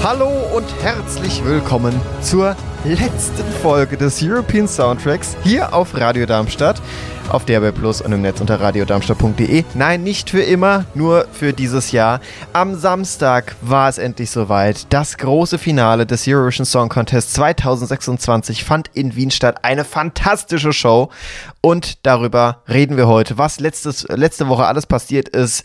Hallo und herzlich willkommen zur letzten Folge des European Soundtracks hier auf Radio Darmstadt, auf DAB+ und im Netz unter radiodarmstadt.de. Nein, nicht für immer, nur für dieses Jahr. Am Samstag war es endlich soweit. Das große Finale des Eurovision Song Contest 2026 fand in Wien statt. Eine fantastische Show und darüber reden wir heute, was letzte Woche alles passiert ist.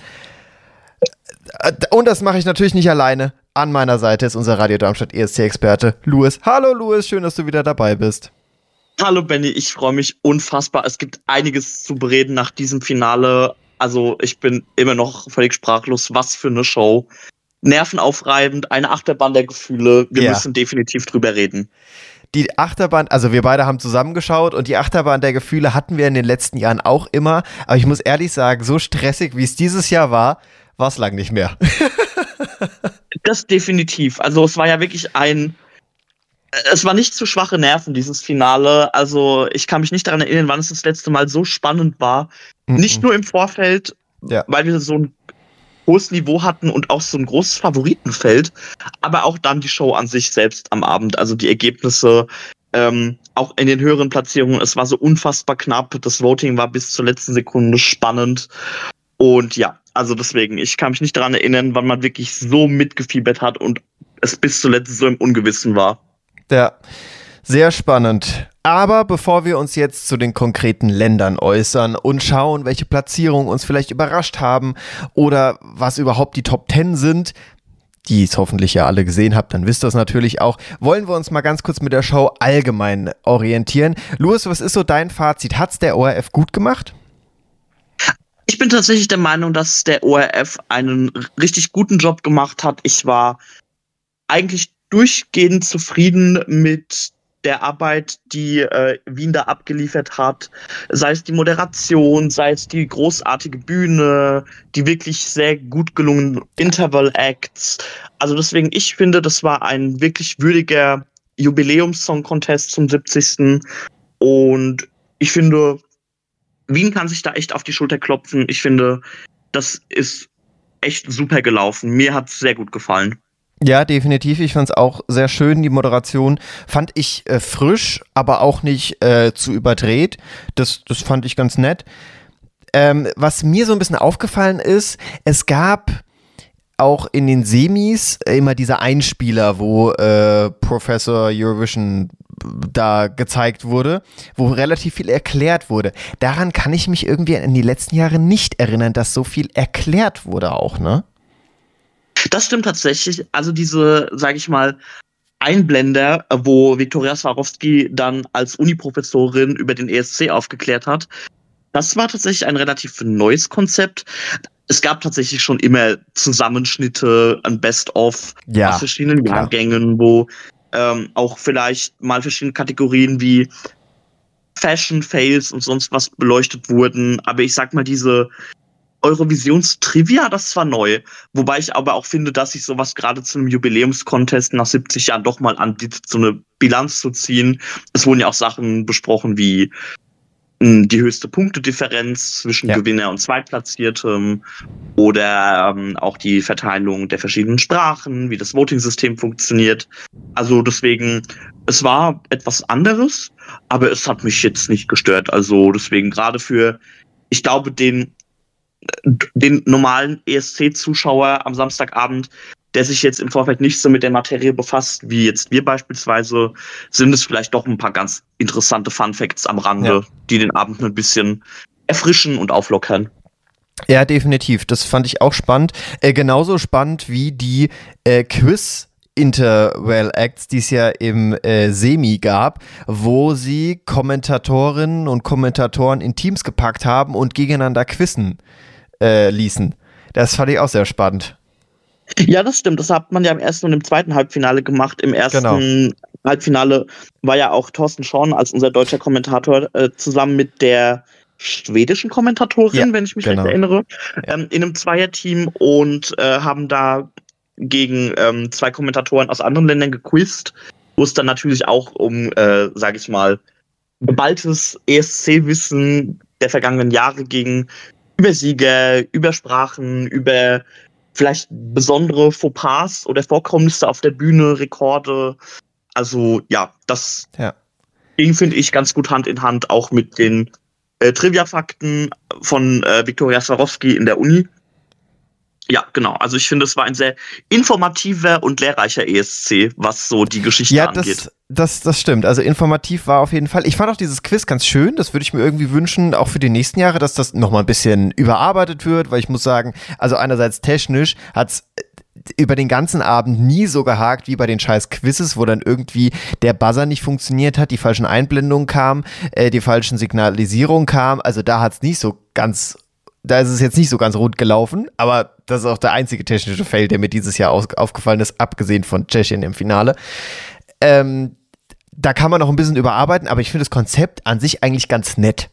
Und das mache ich natürlich nicht alleine. An meiner Seite ist unser Radio Darmstadt ESC-Experte Louis. Hallo Louis, schön, dass du wieder dabei bist. Hallo Benny, ich freue mich unfassbar. Es gibt einiges zu bereden nach diesem Finale. Also ich bin immer noch völlig sprachlos. Was für eine Show. Nervenaufreibend, eine Achterbahn der Gefühle. Wir müssen definitiv drüber reden. Die Achterbahn, also wir beide haben zusammengeschaut und die Achterbahn der Gefühle hatten wir in den letzten Jahren auch immer. Aber ich muss ehrlich sagen, so stressig, wie es dieses Jahr war es lang nicht mehr. Das definitiv. Also es war ja wirklich es war nicht zu schwache Nerven, dieses Finale. Also ich kann mich nicht daran erinnern, wann es das letzte Mal so spannend war. Nicht nur im Vorfeld, weil wir so ein hohes Niveau hatten und auch so ein großes Favoritenfeld, aber auch dann die Show an sich selbst am Abend. Also die Ergebnisse, auch in den höheren Platzierungen. Es war so unfassbar knapp. Das Voting war bis zur letzten Sekunde spannend. Und ja, also deswegen, ich kann mich nicht daran erinnern, wann man wirklich so mitgefiebert hat und es bis zuletzt so im Ungewissen war. Ja, sehr spannend. Aber bevor wir uns jetzt zu den konkreten Ländern äußern und schauen, welche Platzierungen uns vielleicht überrascht haben oder was überhaupt die Top 10 sind, die ihr es hoffentlich ja alle gesehen habt, dann wisst ihr es natürlich auch, wollen wir uns mal ganz kurz mit der Show allgemein orientieren. Louis, was ist so dein Fazit? Hat's der ORF gut gemacht? Ich bin tatsächlich der Meinung, dass der ORF einen richtig guten Job gemacht hat. Ich war eigentlich durchgehend zufrieden mit der Arbeit, die Wien da abgeliefert hat. Sei es die Moderation, sei es die großartige Bühne, die wirklich sehr gut gelungenen Interval-Acts. Also deswegen, ich finde, das war ein wirklich würdiger Jubiläums-Song-Contest zum 70. Und ich finde, Wien kann sich da echt auf die Schulter klopfen. Ich finde, das ist echt super gelaufen. Mir hat es sehr gut gefallen. Ja, definitiv. Ich fand es auch sehr schön. Die Moderation fand ich frisch, aber auch nicht zu überdreht. Das fand ich ganz nett. Was mir so ein bisschen aufgefallen ist, es gab auch in den Semis immer diese Einspieler, wo Professor Eurovision da gezeigt wurde, wo relativ viel erklärt wurde. Daran kann ich mich irgendwie in die letzten Jahre nicht erinnern, dass so viel erklärt wurde auch, ne? Das stimmt tatsächlich. Also diese, sage ich mal, Einblender, wo Viktoria Swarovski dann als Uniprofessorin über den ESC aufgeklärt hat, das war tatsächlich ein relativ neues Konzept. Es gab tatsächlich schon immer Zusammenschnitte, ein Best-of aus verschiedenen Jahrgängen, wo auch vielleicht mal verschiedene Kategorien wie Fashion, Fails und sonst was beleuchtet wurden. Aber ich sag mal, diese Eurovisions-Trivia, das war neu. Wobei ich aber auch finde, dass sich sowas gerade zum Jubiläumskontest nach 70 Jahren doch mal anbietet, so eine Bilanz zu ziehen. Es wurden ja auch Sachen besprochen wie die höchste Punktedifferenz zwischen Gewinner und Zweitplatziertem oder auch die Verteilung der verschiedenen Sprachen, wie das Voting-System funktioniert. Also deswegen, es war etwas anderes, aber es hat mich jetzt nicht gestört. Also deswegen gerade für, ich glaube, den normalen ESC-Zuschauer am Samstagabend, der sich jetzt im Vorfeld nicht so mit der Materie befasst, wie jetzt wir beispielsweise, sind es vielleicht doch ein paar ganz interessante Funfacts am Rande, die den Abend ein bisschen erfrischen und auflockern. Ja, definitiv. Das fand ich auch spannend. Genauso spannend wie die Quiz-Interval-Acts, die es ja im Semi gab, wo sie Kommentatorinnen und Kommentatoren in Teams gepackt haben und gegeneinander quizzen ließen. Das fand ich auch sehr spannend. Ja, das stimmt. Das hat man ja im ersten und im zweiten Halbfinale gemacht. Im ersten Halbfinale war ja auch Thorsten Schorn als unser deutscher Kommentator zusammen mit der schwedischen Kommentatorin, wenn ich mich recht erinnere, in einem Zweierteam und haben da gegen zwei Kommentatoren aus anderen Ländern gequizt, wo es dann natürlich auch um, sage ich mal, geballtes ESC-Wissen der vergangenen Jahre ging, über Sieger, über Sprachen, über vielleicht besondere Fauxpas oder Vorkommnisse auf der Bühne, Rekorde. Also ja, das ging, finde ich, ganz gut Hand in Hand, auch mit den Trivia-Fakten von Wiktoria Swarovski in der Uni. Ja, genau. Also ich finde, es war ein sehr informativer und lehrreicher ESC, was so die Geschichte angeht. Das stimmt. Also informativ war auf jeden Fall. Ich fand auch dieses Quiz ganz schön. Das würde ich mir irgendwie wünschen, auch für die nächsten Jahre, dass das nochmal ein bisschen überarbeitet wird, weil ich muss sagen, also einerseits technisch hat's über den ganzen Abend nie so gehakt wie bei den scheiß Quizzes, wo dann irgendwie der Buzzer nicht funktioniert hat, die falschen Einblendungen kamen, die falschen Signalisierungen kamen. Also da hat's nicht so ganz, da ist es jetzt nicht so ganz rund gelaufen, aber das ist auch der einzige technische Fail, der mir dieses Jahr aufgefallen ist, abgesehen von Tschechien im Finale. Da kann man noch ein bisschen überarbeiten, aber ich finde das Konzept an sich eigentlich ganz nett.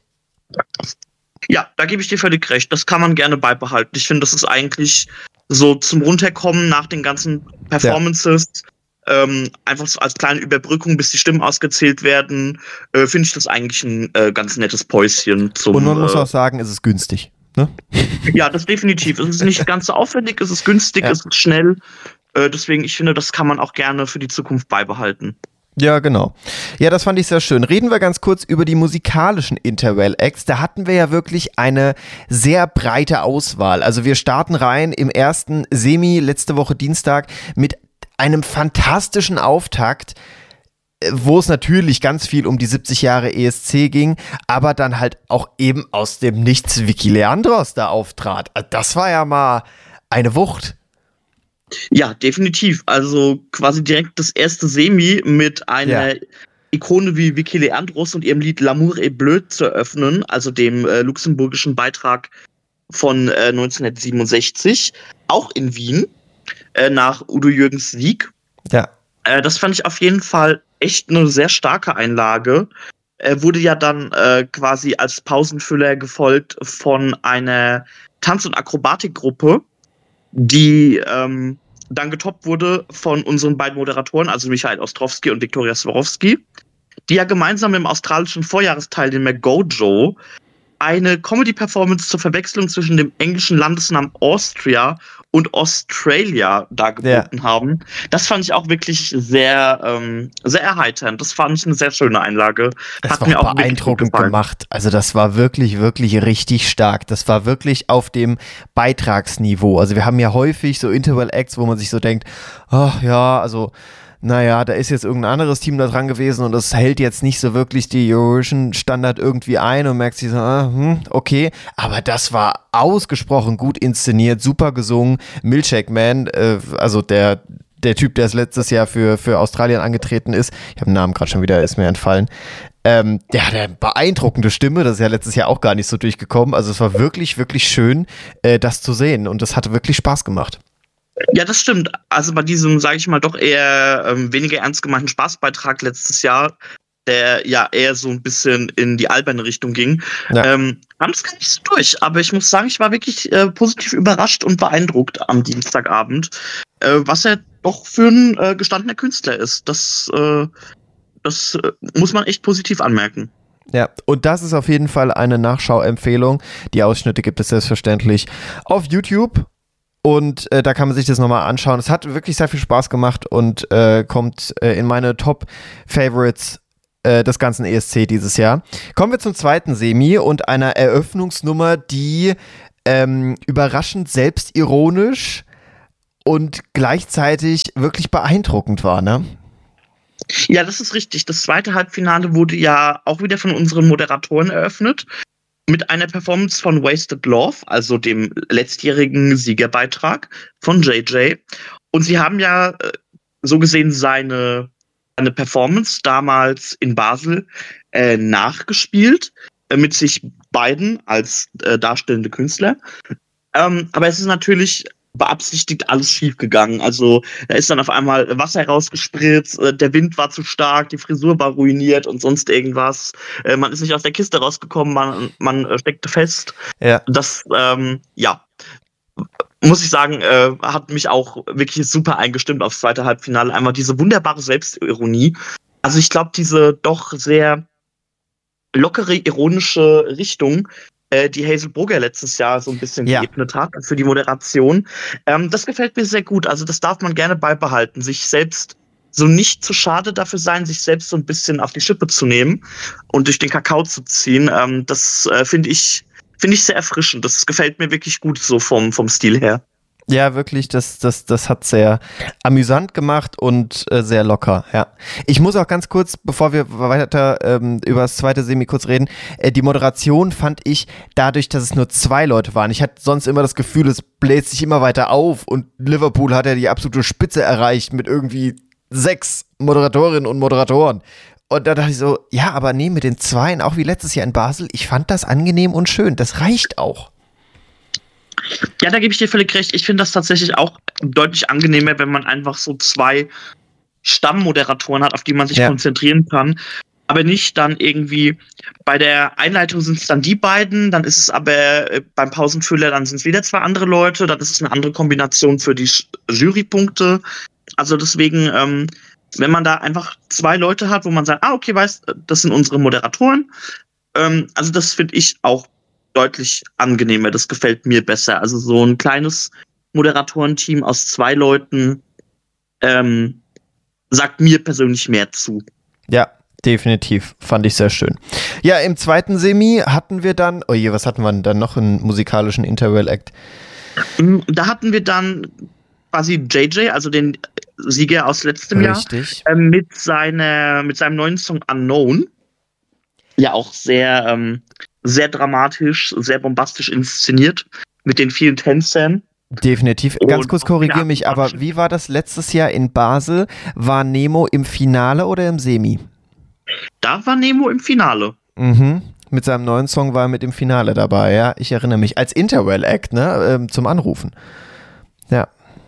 Ja, da gebe ich dir völlig recht. Das kann man gerne beibehalten. Ich finde, das ist eigentlich so zum Runterkommen nach den ganzen Performances, einfach so als kleine Überbrückung, bis die Stimmen ausgezählt werden, finde ich das eigentlich ein ganz nettes Päuschen. Und man muss auch sagen, es ist günstig. Ne? Ja, das definitiv. Es ist nicht ganz so aufwendig, es ist günstig, es ist schnell. Deswegen, ich finde, das kann man auch gerne für die Zukunft beibehalten. Ja, genau. Ja, das fand ich sehr schön. Reden wir ganz kurz über die musikalischen Interval-Acts. Da hatten wir ja wirklich eine sehr breite Auswahl. Also wir starten rein im ersten Semi letzte Woche Dienstag mit einem fantastischen Auftakt, wo es natürlich ganz viel um die 70 Jahre ESC ging, aber dann halt auch eben aus dem Nichts Vicky Leandros da auftrat. Das war ja mal eine Wucht. Ja, definitiv. Also quasi direkt das erste Semi mit einer Ikone wie Vicky Leandros und ihrem Lied L'amour est bleu zu eröffnen, also dem luxemburgischen Beitrag von 1967, auch in Wien, nach Udo Jürgens Sieg. Ja. Das fand ich auf jeden Fall echt eine sehr starke Einlage. Wurde ja dann quasi als Pausenfüller gefolgt von einer Tanz- und Akrobatikgruppe, die dann getoppt wurde von unseren beiden Moderatoren, also Michael Ostrowski und Wiktoria Swarovski, die ja gemeinsam im australischen Vorjahresteilnehmer Gojo eine Comedy-Performance zur Verwechslung zwischen dem englischen Landesnamen Austria und Australia dargeboten haben. Das fand ich auch wirklich sehr, sehr erheiternd. Das fand ich eine sehr schöne Einlage. Das war auch beeindruckend gemacht. Also das war wirklich, wirklich richtig stark. Das war wirklich auf dem Beitragsniveau. Also wir haben ja häufig so Interval-Acts, wo man sich so denkt, ach ja, also naja, da ist jetzt irgendein anderes Team da dran gewesen und das hält jetzt nicht so wirklich die Eurovision-Standard irgendwie ein und merkt sich so, okay, aber das war ausgesprochen gut inszeniert, super gesungen. Milkshake Man, also der Typ, der letztes Jahr für Australien angetreten ist, ich habe den Namen gerade schon wieder, ist mir entfallen, der hat eine beeindruckende Stimme, das ist ja letztes Jahr auch gar nicht so durchgekommen, also es war wirklich, wirklich schön, das zu sehen und das hatte wirklich Spaß gemacht. Ja, das stimmt. Also bei diesem, sage ich mal, doch eher weniger ernst gemeinten Spaßbeitrag letztes Jahr, der ja eher so ein bisschen in die alberne Richtung ging, kam es gar nicht so durch. Aber ich muss sagen, ich war wirklich positiv überrascht und beeindruckt am Dienstagabend, was er doch für ein gestandener Künstler ist. Das muss man echt positiv anmerken. Ja, und das ist auf jeden Fall eine Nachschauempfehlung. Die Ausschnitte gibt es selbstverständlich auf YouTube. Und da kann man sich das nochmal anschauen. Es hat wirklich sehr viel Spaß gemacht und kommt in meine Top-Favorites des ganzen ESC dieses Jahr. Kommen wir zum zweiten Semi und einer Eröffnungsnummer, die überraschend selbstironisch und gleichzeitig wirklich beeindruckend war, ne? Ja, das ist richtig. Das zweite Halbfinale wurde ja auch wieder von unseren Moderatoren eröffnet. Mit einer Performance von Wasted Love, also dem letztjährigen Siegerbeitrag von JJ. Und sie haben ja so gesehen seine Performance damals in Basel nachgespielt, mit sich beiden als darstellende Künstler. Aber es ist natürlich beabsichtigt alles schief gegangen. Also da ist dann auf einmal Wasser rausgespritzt, der Wind war zu stark, die Frisur war ruiniert und sonst irgendwas. Man ist nicht aus der Kiste rausgekommen, man steckte fest. Ja. Das, muss ich sagen, hat mich auch wirklich super eingestimmt aufs zweite Halbfinale. Einmal diese wunderbare Selbstironie. Also ich glaube, diese doch sehr lockere, ironische Richtung die Hazel Brugger letztes Jahr so ein bisschen Ja. geebnet hat für die Moderation. Das gefällt mir sehr gut. Also das darf man gerne beibehalten, sich selbst so nicht zu schade dafür sein, sich selbst so ein bisschen auf die Schippe zu nehmen und durch den Kakao zu ziehen. Das finde ich sehr erfrischend. Das gefällt mir wirklich gut so vom Stil her. Ja, wirklich, das hat sehr amüsant gemacht und sehr locker, ja. Ich muss auch ganz kurz, bevor wir weiter über das zweite Semi kurz reden, die Moderation fand ich, dadurch, dass es nur 2 Leute waren, ich hatte sonst immer das Gefühl, es bläht sich immer weiter auf und Liverpool hat ja die absolute Spitze erreicht mit irgendwie 6 Moderatorinnen und Moderatoren. Und da dachte ich so, ja, aber nee, mit den 2, auch wie letztes Jahr in Basel, ich fand das angenehm und schön, das reicht auch. Ja, da gebe ich dir völlig recht. Ich finde das tatsächlich auch deutlich angenehmer, wenn man einfach so 2 Stammmoderatoren hat, auf die man sich konzentrieren kann. Aber nicht dann irgendwie, bei der Einleitung sind es dann die beiden, dann ist es aber beim Pausenfüller, dann sind es wieder 2 andere Leute, dann ist es eine andere Kombination für die Jurypunkte. Also deswegen, wenn man da einfach 2 Leute hat, wo man sagt, okay, das sind unsere Moderatoren. Also das finde ich auch deutlich angenehmer, das gefällt mir besser. Also so ein kleines Moderatorenteam aus 2 Leuten sagt mir persönlich mehr zu. Ja, definitiv. Fand ich sehr schön. Ja, im zweiten Semi hatten wir dann, oh je, was hatten wir denn dann noch im musikalischen Interval-Act? Da hatten wir dann quasi JJ, also den Sieger aus letztem Richtig. Jahr, mit seinem neuen Song Unknown. Ja, auch sehr dramatisch, sehr bombastisch inszeniert, mit den vielen Tänzern. Definitiv. Ganz kurz, korrigiere mich, aber wie war das letztes Jahr in Basel? War Nemo im Finale oder im Semi? Da war Nemo im Finale. Mhm. Mit seinem neuen Song war er mit im Finale dabei, ja. Ich erinnere mich. Als Interval-Act, ne? Zum Anrufen. Ja.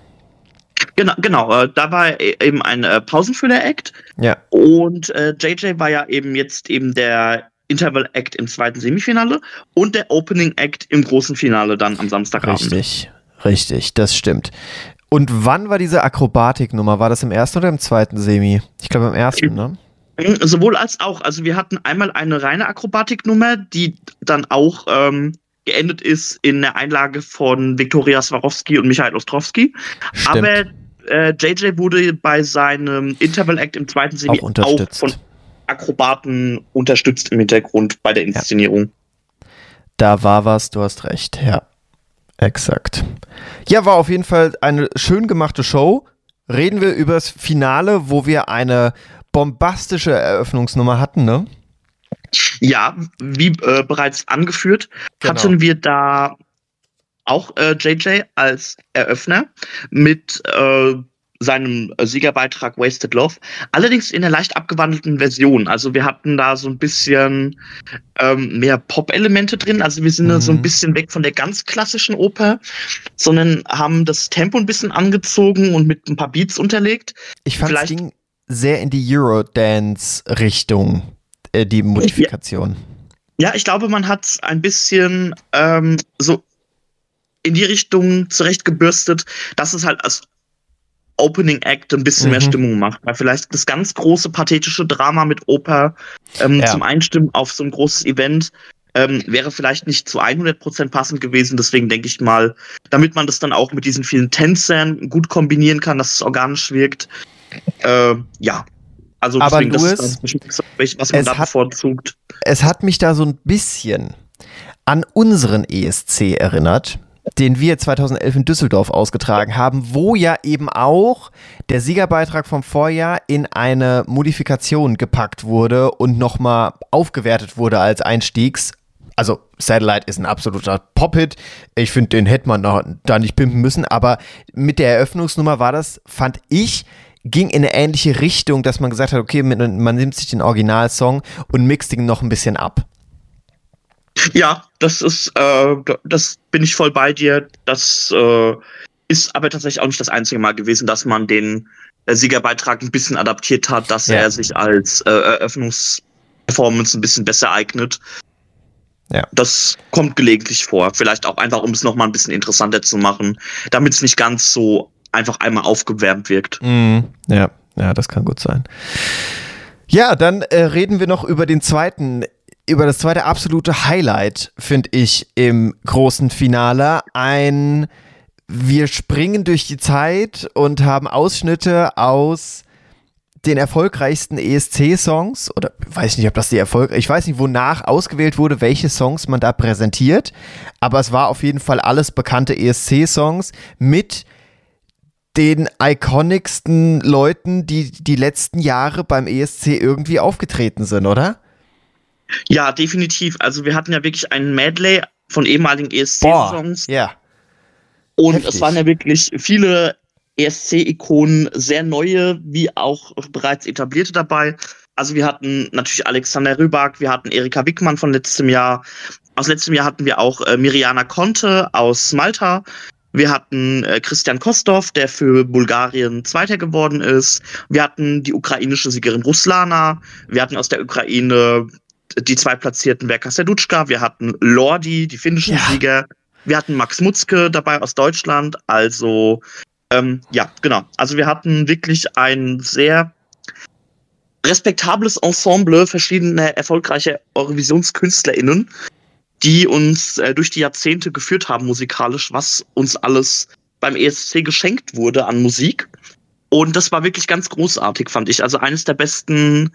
Genau. Da war eben ein Pausenfüller-Act. Ja. Und JJ war ja jetzt der Interval-Act im zweiten Semifinale und der Opening-Act im großen Finale dann am Samstagabend. Richtig, das stimmt. Und wann war diese Akrobatiknummer? War das im ersten oder im zweiten Semi? Ich glaube im ersten, ne? Sowohl als auch. Also wir hatten einmal eine reine Akrobatiknummer, die dann auch geendet ist in der Einlage von Viktoria Swarovski und Michael Ostrowski. Stimmt. Aber JJ wurde bei seinem Interval-Act im zweiten Semi auch von Akrobaten unterstützt im Hintergrund bei der Inszenierung. Ja. Da war was, du hast recht, ja. Exakt. Ja, war auf jeden Fall eine schön gemachte Show. Reden wir über das Finale, wo wir eine bombastische Eröffnungsnummer hatten, ne? Ja, wie bereits angeführt, hatten wir da auch JJ als Eröffner mit seinem Siegerbeitrag Wasted Love, allerdings in einer leicht abgewandelten Version. Also wir hatten da so ein bisschen mehr Pop-Elemente drin, also wir sind so ein bisschen weg von der ganz klassischen Oper, sondern haben das Tempo ein bisschen angezogen und mit ein paar Beats unterlegt. Ich fand, es ging sehr in die Eurodance-Richtung, die Modifikation. Ja, ich glaube, man hat ein bisschen so in die Richtung zurechtgebürstet, dass es halt als Opening Act ein bisschen mehr Stimmung macht. Weil vielleicht das ganz große pathetische Drama mit Oper zum Einstimmen auf so ein großes Event wäre vielleicht nicht zu 100% passend gewesen. Deswegen denke ich mal, damit man das dann auch mit diesen vielen Tänzern gut kombinieren kann, dass es organisch wirkt. Ja. Also aber deswegen, Louis, das ist was man da bevorzugt. Es hat mich da so ein bisschen an unseren ESC erinnert, den wir 2011 in Düsseldorf ausgetragen haben, wo ja eben auch der Siegerbeitrag vom Vorjahr in eine Modifikation gepackt wurde und nochmal aufgewertet wurde als Einstiegs. Also Satellite ist ein absoluter Pop-Hit. Ich finde, den hätte man da nicht pimpen müssen, aber mit der Eröffnungsnummer war das, fand ich, ging in eine ähnliche Richtung, dass man gesagt hat, okay, man nimmt sich den Originalsong und mixt ihn noch ein bisschen ab. Ja, das bin ich voll bei dir. Das ist aber tatsächlich auch nicht das einzige Mal gewesen, dass man den Siegerbeitrag ein bisschen adaptiert hat, dass er sich als Eröffnungsperformance ein bisschen besser eignet. Ja. Das kommt gelegentlich vor. Vielleicht auch einfach, um es nochmal ein bisschen interessanter zu machen, damit es nicht ganz so einfach einmal aufgewärmt wirkt. Ja, das kann gut sein. Ja, dann reden wir noch über den zweiten über das zweite absolute Highlight, finde ich, im großen Finale. Wir springen durch die Zeit und haben Ausschnitte aus den erfolgreichsten ESC-Songs, oder weiß nicht, ob das ich weiß nicht, wonach ausgewählt wurde, welche Songs man da präsentiert, aber es war auf jeden Fall alles bekannte ESC-Songs mit den iconicsten Leuten, die letzten Jahre beim ESC irgendwie aufgetreten sind, oder? Ja, definitiv. Also wir hatten ja wirklich ein Medley von ehemaligen ESC-Songs. Ja. Und Heftig. es waren ja wirklich viele ESC-Ikonen, sehr neue, wie auch bereits etablierte dabei. Also wir hatten natürlich Alexander Rybak, wir hatten Erika Wickmann von letztem Jahr. Aus letztem Jahr hatten wir auch Mirjana Conte aus Malta. Wir hatten Christian Kostov, der für Bulgarien Zweiter geworden ist. Wir hatten die ukrainische Siegerin Ruslana. Wir hatten aus der Ukraine die zweitplatzierten Verka Serduchka. Wir hatten Lordi, die finnischen Sieger. Wir hatten Max Mutzke dabei aus Deutschland. Also, genau. Also wir hatten wirklich ein sehr respektables Ensemble verschiedener erfolgreicher EurovisionsKünstlerInnen, die uns durch die Jahrzehnte geführt haben musikalisch, was uns alles beim ESC geschenkt wurde an Musik. Und das war wirklich ganz großartig, fand ich. Also eines der besten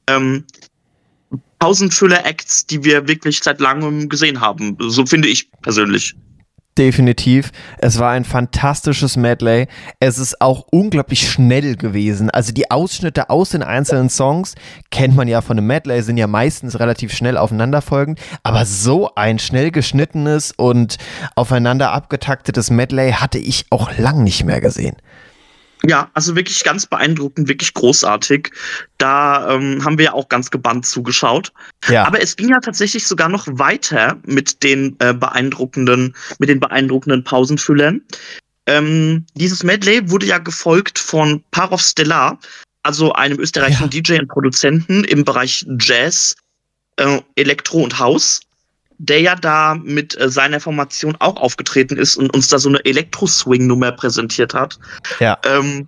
Tausendfüller-Acts, die wir wirklich seit langem gesehen haben. So finde ich persönlich. Definitiv. Es war ein fantastisches Medley. Es ist auch unglaublich schnell gewesen. Also die Ausschnitte aus den einzelnen Songs kennt man ja von einem Medley, sind ja meistens relativ schnell aufeinanderfolgend. Aber so ein schnell geschnittenes und aufeinander abgetaktetes Medley hatte ich auch lang nicht mehr gesehen. Ja, also wirklich ganz beeindruckend, wirklich großartig. Da haben wir ja auch ganz gebannt zugeschaut. Ja. Aber es ging ja tatsächlich sogar noch weiter mit den beeindruckenden Pausenfüllern. Dieses Medley wurde ja gefolgt von Parov Stellar, also einem österreichischen DJ und Produzenten im Bereich Jazz, Elektro und House, der ja da mit seiner Formation auch aufgetreten ist und uns da so eine Elektro-Swing-Nummer präsentiert hat. Ja.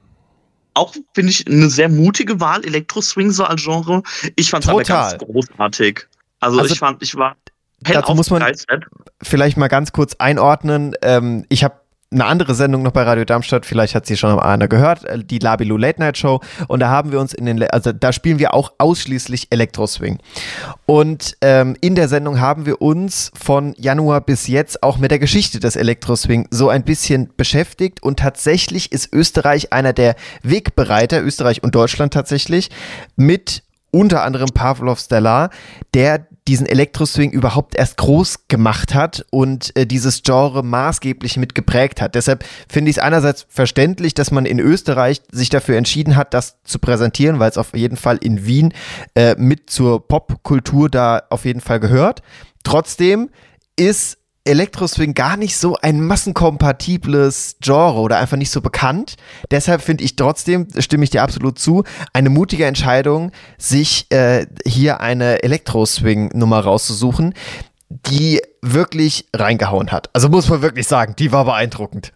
Auch, finde ich, eine sehr mutige Wahl, Elektro-Swing so als Genre. Ich fand es aber ganz großartig. Also ich war dazu muss man vielleicht mal ganz kurz einordnen. Ich habe eine andere Sendung noch bei Radio Darmstadt, vielleicht hat sie schon einer gehört, die Labilu Late Night Show, und da haben wir uns da spielen wir auch ausschließlich Elektro-Swing. Und in der Sendung haben wir uns von Januar bis jetzt auch mit der Geschichte des Elektro-Swing so ein bisschen beschäftigt, und tatsächlich ist Österreich einer der Wegbereiter, Österreich und Deutschland tatsächlich, mit unter anderem Parov Stellar, der diesen Elektro-Swing überhaupt erst groß gemacht hat und dieses Genre maßgeblich mit geprägt hat. Deshalb finde ich es einerseits verständlich, dass man in Österreich sich dafür entschieden hat, das zu präsentieren, weil es auf jeden Fall in Wien mit zur Popkultur da auf jeden Fall gehört. Trotzdem ist Elektro-Swing gar nicht so ein massenkompatibles Genre oder einfach nicht so bekannt. Deshalb finde ich trotzdem, stimme ich dir absolut zu, eine mutige Entscheidung, sich hier eine Elektro-Swing-Nummer rauszusuchen, die wirklich reingehauen hat. Also muss man wirklich sagen, die war beeindruckend.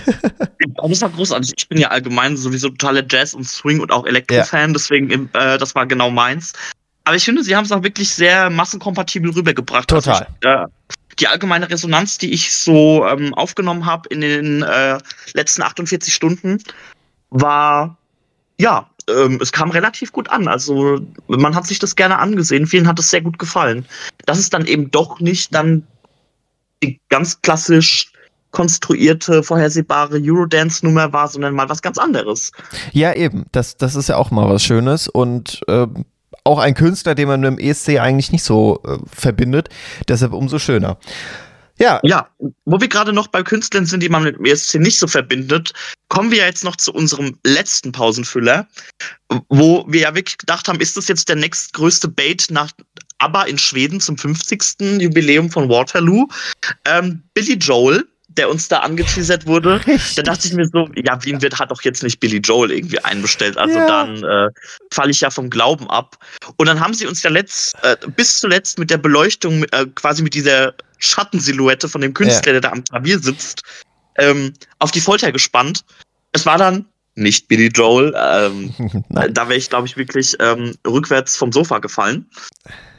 Das war großartig. Ich bin ja allgemein sowieso totaler Jazz- und Swing- und auch Elektro-Fan, deswegen das war genau meins. Aber ich finde, sie haben es auch wirklich sehr massenkompatibel rübergebracht. Total. Also die allgemeine Resonanz, die ich so aufgenommen habe in den letzten 48 Stunden, war, es kam relativ gut an. Also man hat sich das gerne angesehen. Vielen hat es sehr gut gefallen. Dass es dann eben doch nicht dann die ganz klassisch konstruierte, vorhersehbare Eurodance-Nummer war, sondern mal was ganz anderes. Ja, eben. Das ist ja auch mal was Schönes, und auch ein Künstler, den man mit dem ESC eigentlich nicht so verbindet. Deshalb umso schöner. Ja, wo wir gerade noch bei Künstlern sind, die man mit dem ESC nicht so verbindet, kommen wir jetzt noch zu unserem letzten Pausenfüller, wo wir ja wirklich gedacht haben, ist das jetzt der nächstgrößte Bait nach ABBA in Schweden zum 50. Jubiläum von Waterloo? Billy Joel, der uns da angeteasert wurde. Da dachte ich mir so, Wien hat doch jetzt nicht Billy Joel irgendwie einbestellt, also dann falle ich ja vom Glauben ab. Und dann haben sie uns ja bis zuletzt mit der Beleuchtung, quasi mit dieser Schattensilhouette von dem Künstler, der da am Klavier sitzt, auf die Folter gespannt. Es war dann nicht Billy Joel. Da wäre ich, glaube ich, wirklich rückwärts vom Sofa gefallen.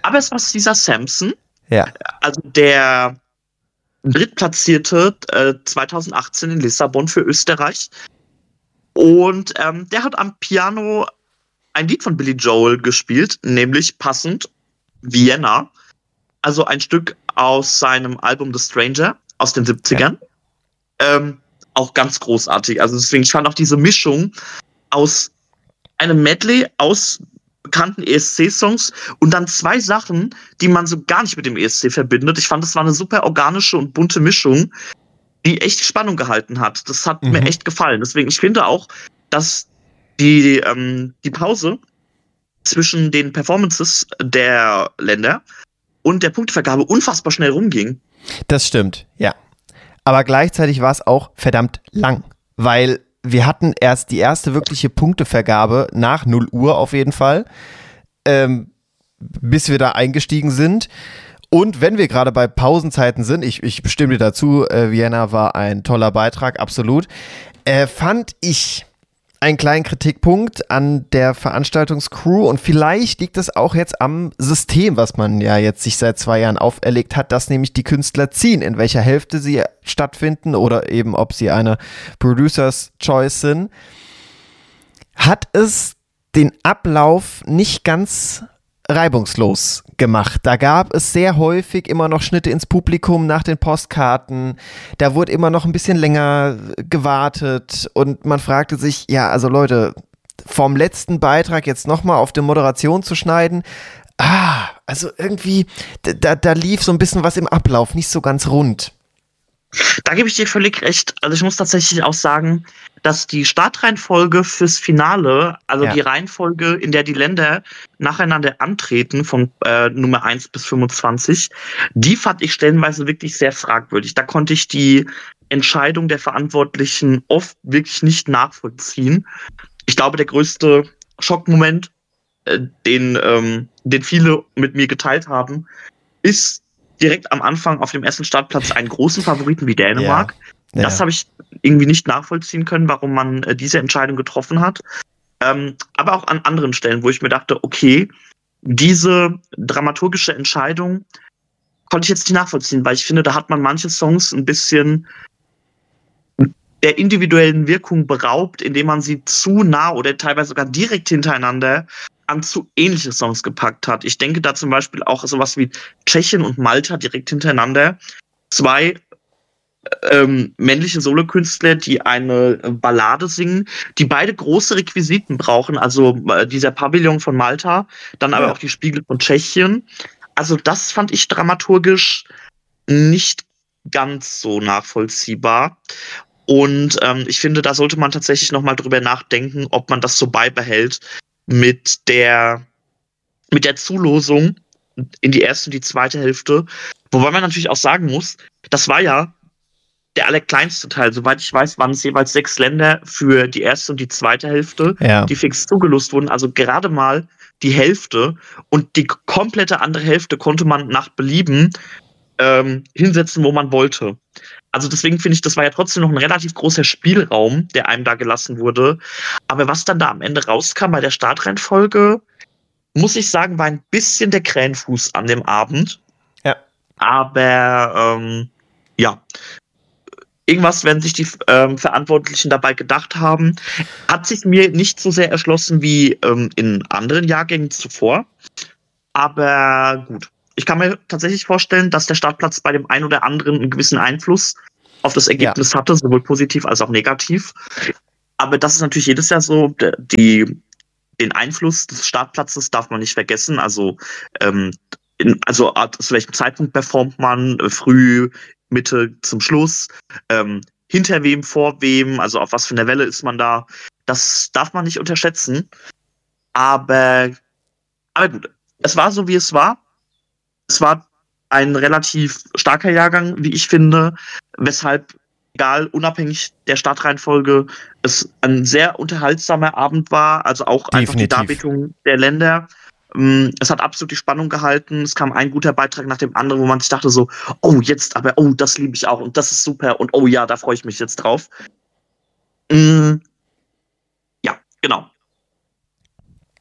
Aber es war Cesar Sampson, Ja. also der Drittplatzierte 2018 in Lissabon für Österreich. Und der hat am Piano ein Lied von Billy Joel gespielt, nämlich passend Vienna. Also ein Stück aus seinem Album The Stranger aus den 70ern. Auch ganz großartig. Also deswegen, ich fand auch diese Mischung aus einem Medley aus bekannten ESC-Songs und dann zwei Sachen, die man so gar nicht mit dem ESC verbindet. Ich fand, das war eine super organische und bunte Mischung, die echt Spannung gehalten hat. Das hat mir echt gefallen. Deswegen, ich finde auch, dass die Pause zwischen den Performances der Länder und der Punktevergabe unfassbar schnell rumging. Das stimmt, ja. Aber gleichzeitig war es auch verdammt lang, weil wir hatten erst die erste wirkliche Punktevergabe nach 0 Uhr auf jeden Fall, bis wir da eingestiegen sind. Und wenn wir gerade bei Pausenzeiten sind, ich stimme dir dazu, Vienna war ein toller Beitrag, absolut, fand ich einen kleinen Kritikpunkt an der Veranstaltungscrew und vielleicht liegt es auch jetzt am System, was man ja jetzt sich seit 2 Jahren auferlegt hat, dass nämlich die Künstler ziehen, in welcher Hälfte sie stattfinden oder eben ob sie eine Producers Choice sind, hat es den Ablauf nicht ganz reibungslos gemacht. Da gab es sehr häufig immer noch Schnitte ins Publikum nach den Postkarten. Da wurde immer noch ein bisschen länger gewartet und man fragte sich, ja, also Leute, vom letzten Beitrag jetzt nochmal auf die Moderation zu schneiden, also irgendwie, da lief so ein bisschen was im Ablauf, nicht so ganz rund. Da gebe ich dir völlig recht. Also ich muss tatsächlich auch sagen, dass die Startreihenfolge fürs Finale, also die Reihenfolge, in der die Länder nacheinander antreten, von Nummer 1 bis 25, die fand ich stellenweise wirklich sehr fragwürdig. Da konnte ich die Entscheidung der Verantwortlichen oft wirklich nicht nachvollziehen. Ich glaube, der größte Schockmoment, den viele mit mir geteilt haben, ist direkt am Anfang auf dem ersten Startplatz einen großen Favoriten wie Dänemark. Ja. Das habe ich irgendwie nicht nachvollziehen können, warum man diese Entscheidung getroffen hat. Aber auch an anderen Stellen, wo ich mir dachte, okay, diese dramaturgische Entscheidung konnte ich jetzt nicht nachvollziehen, weil ich finde, da hat man manche Songs ein bisschen der individuellen Wirkung beraubt, indem man sie zu nah oder teilweise sogar direkt hintereinander an zu ähnliche Songs gepackt hat. Ich denke da zum Beispiel auch sowas wie Tschechien und Malta direkt hintereinander. 2 männliche Solokünstler, die eine Ballade singen, die beide große Requisiten brauchen. Also dieser Pavillon von Malta, dann aber auch die Spiegel von Tschechien. Also das fand ich dramaturgisch nicht ganz so nachvollziehbar. Und ich finde, da sollte man tatsächlich nochmal drüber nachdenken, ob man das so beibehält mit der Zulosung in die erste und die zweite Hälfte. Wobei man natürlich auch sagen muss, das war ja der allerkleinste Teil. Soweit ich weiß, waren es jeweils 6 Länder für die erste und die zweite Hälfte, die fix zugelost wurden. Also gerade mal die Hälfte. Und die komplette andere Hälfte konnte man nach Belieben hinsetzen, wo man wollte. Also deswegen finde ich, das war ja trotzdem noch ein relativ großer Spielraum, der einem da gelassen wurde. Aber was dann da am Ende rauskam bei der Startreihenfolge, muss ich sagen, war ein bisschen der Krähenfuß an dem Abend. Ja. Aber irgendwas werden sich die Verantwortlichen dabei gedacht haben. Hat sich mir nicht so sehr erschlossen wie in anderen Jahrgängen zuvor. Aber gut. Ich kann mir tatsächlich vorstellen, dass der Startplatz bei dem einen oder anderen einen gewissen Einfluss auf das Ergebnis hatte, sowohl positiv als auch negativ. Aber das ist natürlich jedes Jahr so. Den Einfluss des Startplatzes darf man nicht vergessen. Also, zu welchem Zeitpunkt performt man, früh, Mitte zum Schluss, hinter wem, vor wem, also auf was für einer Welle ist man da. Das darf man nicht unterschätzen. Aber gut, es war so, wie es war. Es war ein relativ starker Jahrgang, wie ich finde, weshalb, egal, unabhängig der Startreihenfolge, es ein sehr unterhaltsamer Abend war, also auch einfach die Darbietung der Länder. Es hat absolut die Spannung gehalten, es kam ein guter Beitrag nach dem anderen, wo man sich dachte so, das liebe ich auch und das ist super und oh ja, da freue ich mich jetzt drauf. Ja, genau.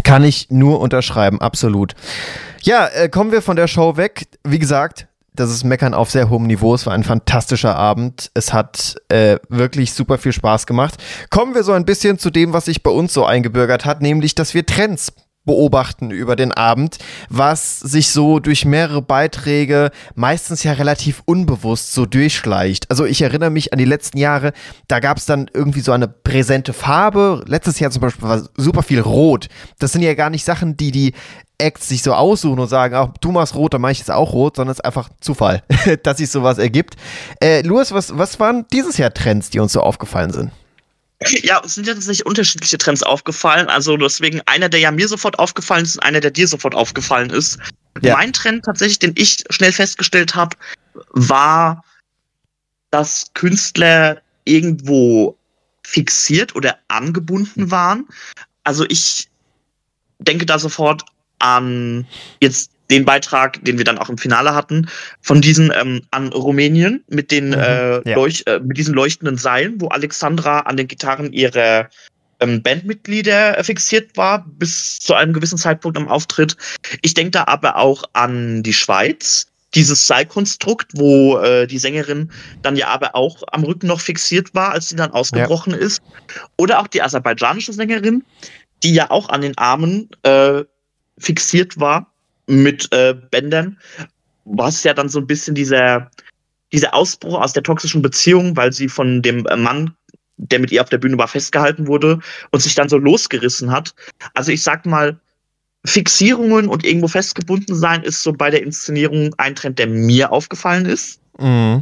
Kann ich nur unterschreiben, absolut. Ja, kommen wir von der Show weg. Wie gesagt, das ist Meckern auf sehr hohem Niveau. Es war ein fantastischer Abend. Es hat wirklich super viel Spaß gemacht. Kommen wir so ein bisschen zu dem, was sich bei uns so eingebürgert hat, nämlich, dass wir Trends beobachten über den Abend, was sich so durch mehrere Beiträge meistens ja relativ unbewusst so durchschleicht. Also ich erinnere mich an die letzten Jahre, da gab es dann irgendwie so eine präsente Farbe. Letztes Jahr zum Beispiel war super viel Rot. Das sind ja gar nicht Sachen, die Acts sich so aussuchen und sagen, ach, du machst rot, dann mach ich jetzt auch rot, sondern es ist einfach Zufall, dass sich sowas ergibt. Louis, was waren dieses Jahr Trends, die uns so aufgefallen sind? Ja, es sind ja tatsächlich unterschiedliche Trends aufgefallen. Also deswegen einer, der ja mir sofort aufgefallen ist und einer, der dir sofort aufgefallen ist. Ja. Mein Trend tatsächlich, den ich schnell festgestellt habe, war, dass Künstler irgendwo fixiert oder angebunden waren. Also ich denke da sofort an jetzt den Beitrag, den wir dann auch im Finale hatten, von diesen an Rumänien mit den mit diesen leuchtenden Seilen, wo Alexandra an den Gitarren ihrer Bandmitglieder fixiert war, bis zu einem gewissen Zeitpunkt am Auftritt. Ich denke da aber auch an die Schweiz, dieses Seilkonstrukt, wo die Sängerin dann ja aber auch am Rücken noch fixiert war, als sie dann ausgebrochen ist. Oder auch die aserbaidschanische Sängerin, die ja auch an den Armen fixiert war mit Bändern, was ja dann so ein bisschen dieser Ausbruch aus der toxischen Beziehung, weil sie von dem Mann, der mit ihr auf der Bühne war, festgehalten wurde und sich dann so losgerissen hat. Also ich sag mal, Fixierungen und irgendwo festgebunden sein ist so bei der Inszenierung ein Trend, der mir aufgefallen ist. Mhm.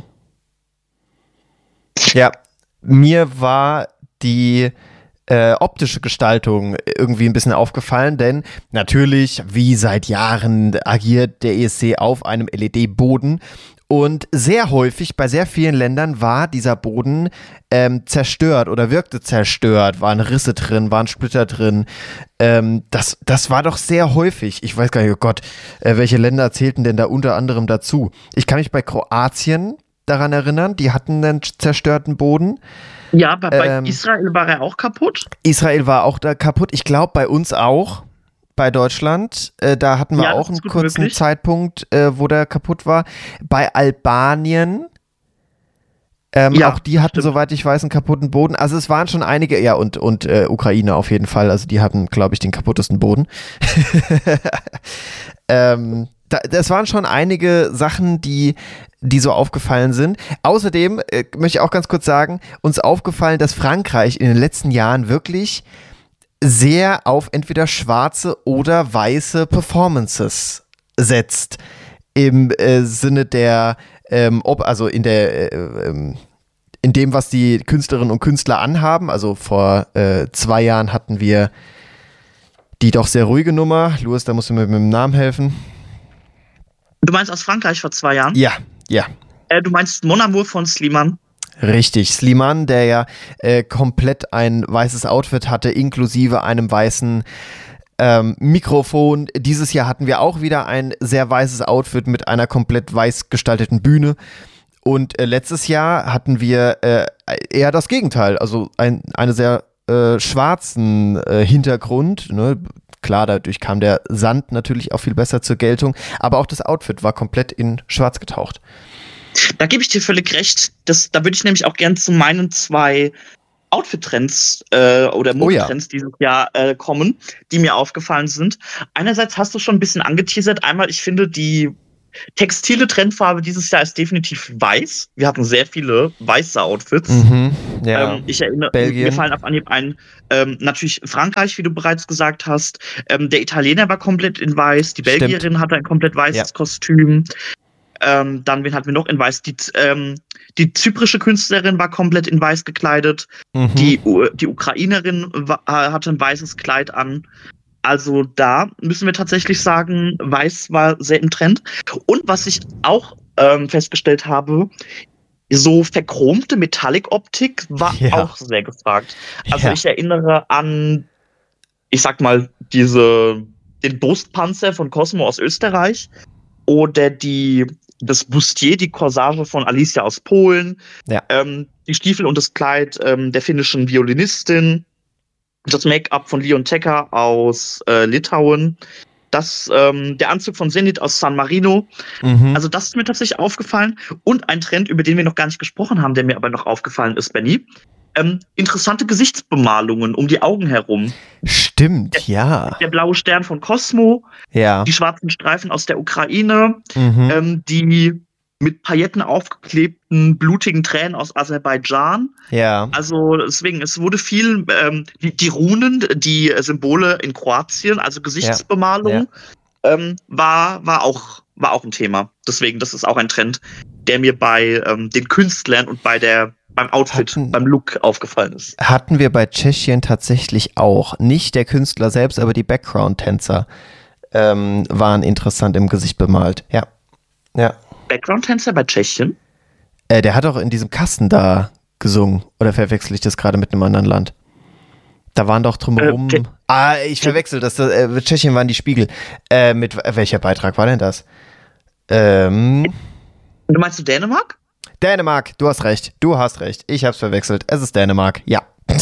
Ja, mir war die optische Gestaltung irgendwie ein bisschen aufgefallen, denn natürlich, wie seit Jahren, agiert der ESC auf einem LED-Boden und sehr häufig bei sehr vielen Ländern war dieser Boden zerstört oder wirkte zerstört, waren Risse drin, waren Splitter drin. Das war doch sehr häufig. Ich weiß gar nicht, oh Gott, welche Länder zählten denn da unter anderem dazu? Ich kann mich bei Kroatien daran erinnern, die hatten einen zerstörten Boden. Ja, aber bei Israel war er auch kaputt. Israel war auch da kaputt. Ich glaube, bei uns auch, bei Deutschland. Da hatten wir auch einen kurzen Zeitpunkt, wo der kaputt war. Bei Albanien, auch die hatten, soweit ich weiß, einen kaputten Boden. Also es waren schon einige, ja, und Ukraine auf jeden Fall. Also die hatten, glaube ich, den kaputtesten Boden. Das waren schon einige Sachen, die so aufgefallen sind. Außerdem möchte ich auch ganz kurz sagen, uns aufgefallen, dass Frankreich in den letzten Jahren wirklich sehr auf entweder schwarze oder weiße Performances setzt. Im Sinne der, also in dem, was die Künstlerinnen und Künstler anhaben. Also vor 2 Jahren hatten wir die doch sehr ruhige Nummer. Louis, da musst du mir mit dem Namen helfen. Du meinst aus Frankreich vor 2 Jahren? Ja. Du meinst Mon Amour von Slimane? Richtig, Slimane, der ja komplett ein weißes Outfit hatte, inklusive einem weißen Mikrofon. Dieses Jahr hatten wir auch wieder ein sehr weißes Outfit mit einer komplett weiß gestalteten Bühne. Und letztes Jahr hatten wir eher das Gegenteil, also einen sehr schwarzen Hintergrund, ne? Klar, dadurch kam der Sand natürlich auch viel besser zur Geltung, aber auch das Outfit war komplett in schwarz getaucht. Da gebe ich dir völlig recht. Da würde ich nämlich auch gern zu meinen 2 Outfit-Trends oder Modetrends dieses Jahr kommen, die mir aufgefallen sind. Einerseits hast du schon ein bisschen angeteasert. Einmal, ich finde, die textile Trendfarbe dieses Jahr ist definitiv weiß. Wir hatten sehr viele weiße Outfits. Ich erinnere, mir fallen auf Anhieb ein, natürlich Frankreich, wie du bereits gesagt hast. Der Italiener war komplett in weiß. Die Belgierin hatte ein komplett weißes Kostüm. Dann, wen hatten wir noch in weiß? Die zyprische Künstlerin war komplett in weiß gekleidet. Die Ukrainerin hatte ein weißes Kleid an. Also da müssen wir tatsächlich sagen, weiß war sehr im Trend. Und was ich auch festgestellt habe, so verchromte Metallic-Optik war auch sehr gefragt. Also ich erinnere an, ich sag mal, den Brustpanzer von Cosmo aus Österreich oder das Bustier, die Corsage von Alicia aus Polen, die Stiefel und das Kleid der finnischen Violinistin. das Make-up von Leon Tecker aus Litauen, der Anzug von Zenit aus San Marino. Also das ist mir tatsächlich aufgefallen. Und ein Trend, über den wir noch gar nicht gesprochen haben, der mir aber noch aufgefallen ist, Benny. Interessante Gesichtsbemalungen um die Augen herum. Stimmt, ja. Der blaue Stern von Cosmo, Ja. die schwarzen Streifen aus der Ukraine, die mit Pailletten aufgeklebten, blutigen Tränen aus Aserbaidschan. Ja. Also deswegen, es wurde viel, die Runen, die Symbole in Kroatien, also Gesichtsbemalung, war auch ein Thema. Deswegen, das ist auch ein Trend, der mir bei den Künstlern und beim Outfit, beim Look aufgefallen ist. Hatten wir bei Tschechien tatsächlich auch. Nicht der Künstler selbst, aber die Background-Tänzer waren interessant im Gesicht bemalt. Ja. Background-Tänzer bei Tschechien? Der hat auch in diesem Kasten da gesungen. Oder verwechsel ich das gerade mit einem anderen Land? Da waren doch drumherum... ich verwechsel das. Tschechien waren die Spiegel. Mit welcher Beitrag war denn das? Du meinst Dänemark? Dänemark, du hast recht. Ich hab's verwechselt. Es ist Dänemark, ja.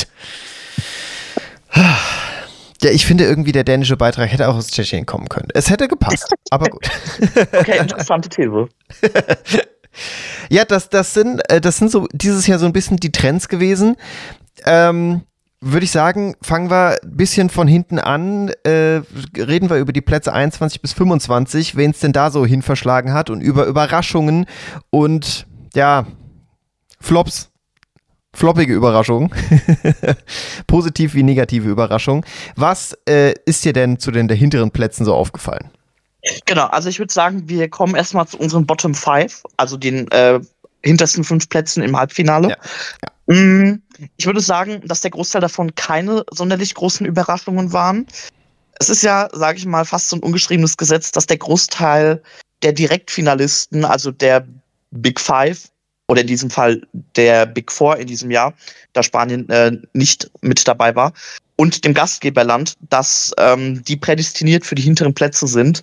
Ja, ich finde irgendwie, der dänische Beitrag hätte auch aus Tschechien kommen können. Es hätte gepasst, aber gut. Okay, interessante These. Ja, das sind so dieses Jahr so ein bisschen die Trends gewesen. Würde ich sagen, fangen wir ein bisschen von hinten an, reden wir über die Plätze 21 bis 25, wen es denn da so hin verschlagen hat und über Überraschungen und ja, Flops. Floppige Überraschungen. Positiv wie negative Überraschungen. Was ist dir denn zu den der hinteren Plätzen so aufgefallen? Genau, also ich würde sagen, wir kommen erstmal zu unseren Bottom 5, also den hintersten 5 Plätzen im Halbfinale. Ja. Ich würde sagen, dass der Großteil davon keine sonderlich großen Überraschungen waren. Es ist ja, sage ich mal, fast so ein ungeschriebenes Gesetz, dass der Großteil der Direktfinalisten, also der Big Five, oder in diesem Fall der Big Four in diesem Jahr, da Spanien nicht mit dabei war, und dem Gastgeberland, dass die prädestiniert für die hinteren Plätze sind.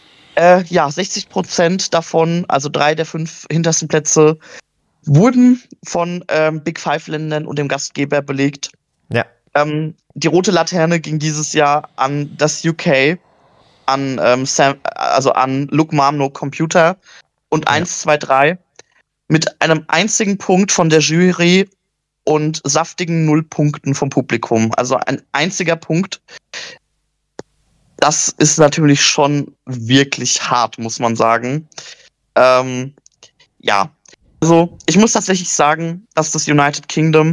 60% davon, also 3 der 5 hintersten Plätze, wurden von Big Five-Ländern und dem Gastgeber belegt. Ja. Die rote Laterne ging dieses Jahr an das UK, an an Look Mom No Computer und 1, 2, 3 mit einem einzigen Punkt von der Jury und saftigen 0 Punkten vom Publikum. Also ein einziger Punkt. Das ist natürlich schon wirklich hart, muss man sagen. Also ich muss tatsächlich sagen, dass das United Kingdom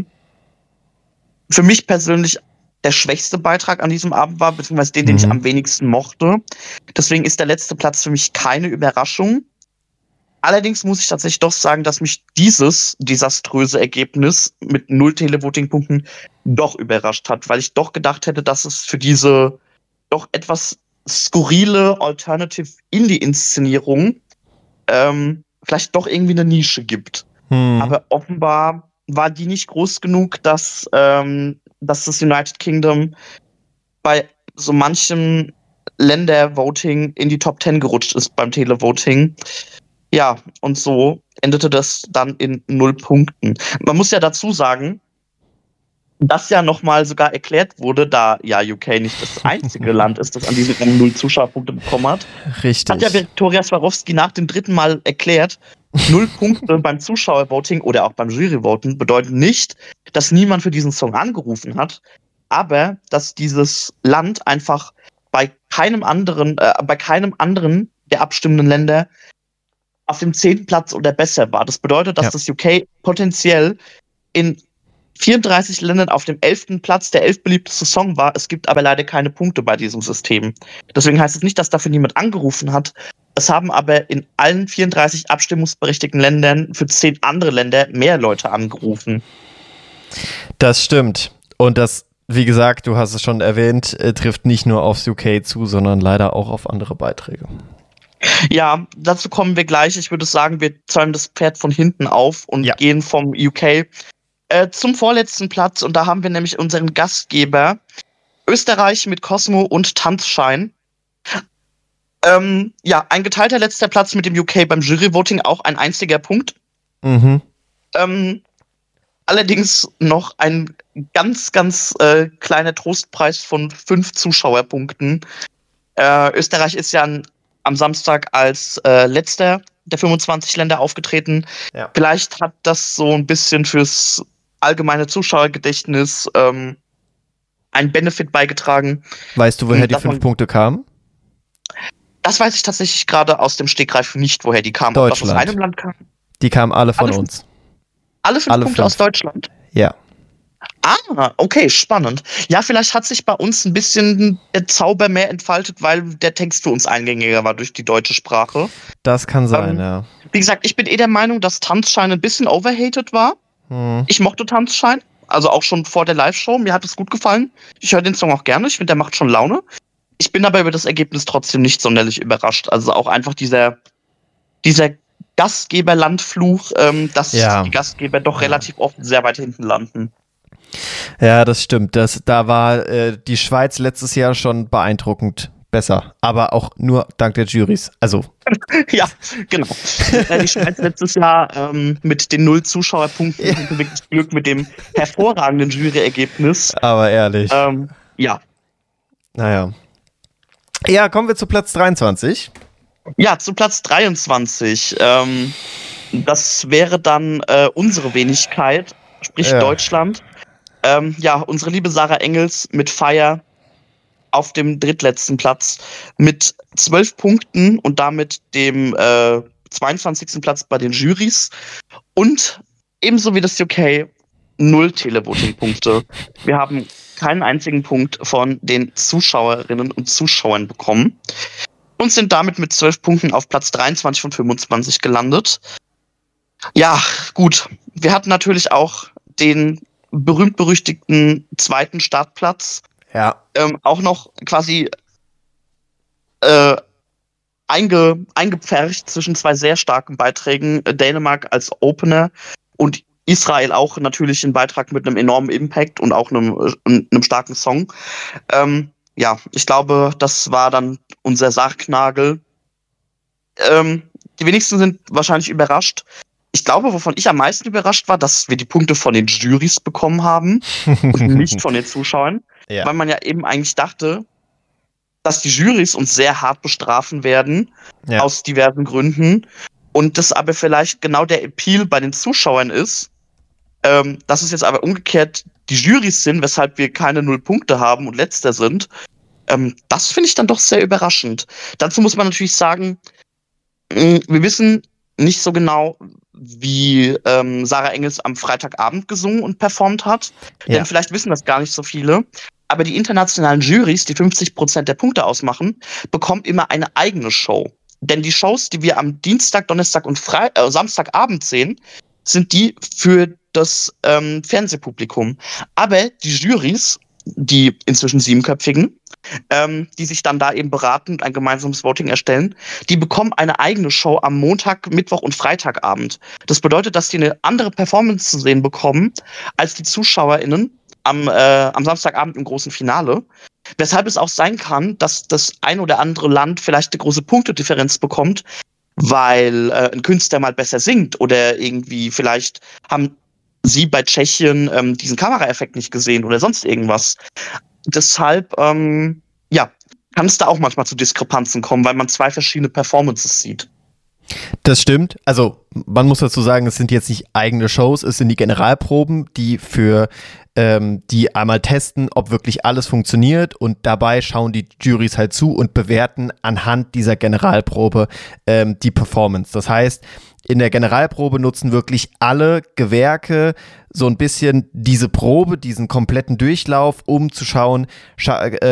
für mich persönlich der schwächste Beitrag an diesem Abend war, beziehungsweise den ich am wenigsten mochte. Deswegen ist der letzte Platz für mich keine Überraschung. Allerdings muss ich tatsächlich doch sagen, dass mich dieses desaströse Ergebnis mit 0 Televoting-Punkten doch überrascht hat, weil ich doch gedacht hätte, dass es für diese doch etwas skurrile Alternative-Indie-Inszenierung vielleicht doch irgendwie eine Nische gibt. Aber offenbar war die nicht groß genug, dass das United Kingdom bei so manchem Ländervoting in die Top 10 gerutscht ist beim Televoting. Ja, und so endete das dann in 0 Punkten. Man muss ja dazu sagen, dass ja nochmal sogar erklärt wurde, da ja UK nicht das einzige Land ist, das an diesem 0 Zuschauerpunkte bekommen hat. Richtig. Hat ja Viktoria Swarovski nach dem 3. Mal erklärt, 0 Punkte beim Zuschauervoting oder auch beim Juryvoten bedeuten nicht, dass niemand für diesen Song angerufen hat, aber dass dieses Land einfach bei keinem anderen der abstimmenden Länder auf dem 10. Platz oder besser war. Das bedeutet, dass das UK potenziell in 34 Ländern auf dem 11. Platz der 11. beliebteste Song war. Es gibt aber leider keine Punkte bei diesem System. Deswegen heißt es nicht, dass dafür niemand angerufen hat. Es haben aber in allen 34 abstimmungsberechtigten Ländern für 10 andere Länder mehr Leute angerufen. Das stimmt. Und das, wie gesagt, du hast es schon erwähnt, trifft nicht nur aufs UK zu, sondern leider auch auf andere Beiträge. Ja, dazu kommen wir gleich. Ich würde sagen, wir zäumen das Pferd von hinten auf und gehen vom UK zum vorletzten Platz. Und da haben wir nämlich unseren Gastgeber Österreich mit Cosmo und Tanzschein. Ein geteilter letzter Platz mit dem UK beim Juryvoting, auch ein einziger Punkt. Allerdings noch ein ganz, ganz kleiner Trostpreis von 5 Zuschauerpunkten. Österreich ist ja am Samstag als letzter der 25 Länder aufgetreten. Ja. Vielleicht hat das so ein bisschen fürs allgemeine Zuschauergedächtnis einen Benefit beigetragen. Weißt du, woher die 5 Punkte kamen? Das weiß ich tatsächlich gerade aus dem Stegreif nicht, woher die kamen. Deutschland. Ob das aus einem Land kam. Die kamen alle von uns. Alle 5 Punkte aus Deutschland? Ja. Ah, okay, spannend. Ja, vielleicht hat sich bei uns ein bisschen der Zauber mehr entfaltet, weil der Text für uns eingängiger war durch die deutsche Sprache. Das kann sein, ja. Wie gesagt, ich bin der Meinung, dass Tanzschein ein bisschen overhated war. Ich mochte Tanzschein, also auch schon vor der Live-Show. Mir hat es gut gefallen. Ich höre den Song auch gerne. Ich finde, der macht schon Laune. Ich bin aber über das Ergebnis trotzdem nicht sonderlich überrascht. Also auch einfach dieser Gastgeberlandfluch, dass die Gastgeber doch relativ oft sehr weit hinten landen. Ja, das stimmt. Da war die Schweiz letztes Jahr schon beeindruckend besser. Aber auch nur dank der Jurys. Also. Ja, genau. Die Schweiz letztes Jahr mit den 0 Zuschauerpunkten hatte wirklich Glück mit dem hervorragenden Juryergebnis. Aber ehrlich. Ja. Naja. Ja, kommen wir zu Platz 23. Ja, zu Platz 23. Das wäre dann unsere Wenigkeit, sprich Deutschland. Unsere liebe Sarah Engels mit Fire auf dem drittletzten Platz mit 12 Punkten und damit dem 22. Platz bei den Jurys und ebenso wie das UK 0 Televoting-Punkte. Wir haben keinen einzigen Punkt von den Zuschauerinnen und Zuschauern bekommen und sind damit mit 12 Punkten auf Platz 23 von 25 gelandet. Ja, gut. Wir hatten natürlich auch den berühmt-berüchtigten zweiten Startplatz. Ja. Auch noch quasi eingepfercht zwischen 2 sehr starken Beiträgen. Dänemark als Opener und Israel auch natürlich ein Beitrag mit einem enormen Impact und auch einem starken Song. Ich glaube, das war dann unser Sargnagel. Die wenigsten sind wahrscheinlich überrascht. Ich glaube, wovon ich am meisten überrascht war, dass wir die Punkte von den Jurys bekommen haben und nicht von den Zuschauern. Ja. Weil man ja eben eigentlich dachte, dass die Jurys uns sehr hart bestrafen werden, aus diversen Gründen. Und das aber vielleicht genau der Appeal bei den Zuschauern ist, dass es jetzt aber umgekehrt die Jurys sind, weshalb wir keine 0 Punkte haben und Letzter sind. Das finde ich dann doch sehr überraschend. Dazu muss man natürlich sagen, wir wissen nicht so genau, wie Sarah Engels am Freitagabend gesungen und performt hat. Denn vielleicht wissen das gar nicht so viele. Aber die internationalen Jurys, die 50% der Punkte ausmachen, bekommen immer eine eigene Show. Denn die Shows, die wir am Dienstag, Donnerstag und Samstagabend sehen, sind die für das Fernsehpublikum. Aber die Jurys, die inzwischen 7-köpfigen, die sich dann da eben beraten und ein gemeinsames Voting erstellen, die bekommen eine eigene Show am Montag, Mittwoch und Freitagabend. Das bedeutet, dass die eine andere Performance zu sehen bekommen als die ZuschauerInnen am Samstagabend im großen Finale. Weshalb es auch sein kann, dass das ein oder andere Land vielleicht eine große Punktedifferenz bekommt, weil ein Künstler mal besser singt oder irgendwie vielleicht haben sie bei Tschechien diesen Kameraeffekt nicht gesehen oder sonst irgendwas. Deshalb, kann es da auch manchmal zu Diskrepanzen kommen, weil man 2 verschiedene Performances sieht. Das stimmt. Also man muss dazu sagen, es sind jetzt nicht eigene Shows, es sind die Generalproben, die für die einmal testen, ob wirklich alles funktioniert und dabei schauen die Jurys halt zu und bewerten anhand dieser Generalprobe die Performance. Das heißt, in der Generalprobe nutzen wirklich alle Gewerke so ein bisschen diese Probe, diesen kompletten Durchlauf, um zu schauen,